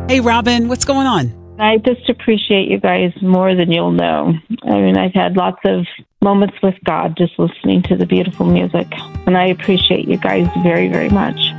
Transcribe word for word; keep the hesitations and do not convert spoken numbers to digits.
Hey, Robin, what's going on? I just appreciate you guys more than you'll know. I mean, I've had lots of moments with God just listening to the beautiful music, and I appreciate you guys very, very much.